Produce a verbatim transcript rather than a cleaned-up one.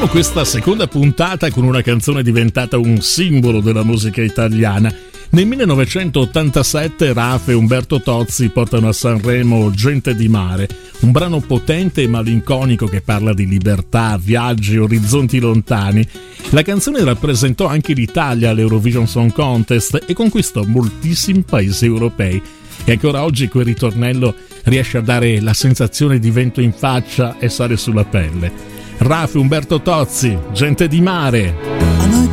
Chiudiamo questa seconda puntata con una canzone diventata un simbolo della musica italiana. Nel millenovecentottantasette Raf e Umberto Tozzi portano a Sanremo Gente di mare, un brano potente e malinconico che parla di libertà, viaggi, orizzonti lontani. La canzone rappresentò anche l'Italia all'Eurovision Song Contest e conquistò moltissimi paesi europei. E ancora oggi quel ritornello riesce a dare la sensazione di vento in faccia e sale sulla pelle. Raf e Umberto Tozzi, Gente di mare.